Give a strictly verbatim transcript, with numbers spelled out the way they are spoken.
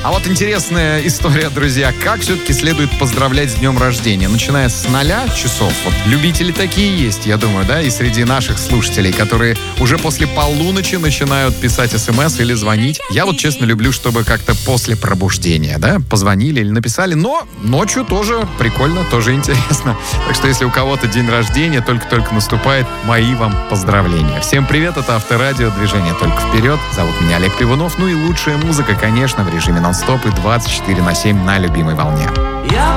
А вот интересная история, друзья. Как все-таки следует поздравлять с днем рождения? Начиная с ноля часов. Вот любители такие есть, я думаю, да, и среди наших слушателей, которые уже после полуночи начинают писать смс или звонить. Я вот, честно, люблю, чтобы как-то после пробуждения, да, позвонили или написали. Но ночью тоже прикольно, тоже интересно. Так что, если у кого-то день рождения только-только наступает, мои вам поздравления. Всем привет, это Авторадио, движение только вперед. Зовут меня Олег Пивунов. Ну и лучшая музыка, конечно, в режиме нон-стоп и двадцать четыре на семь на любимой волне.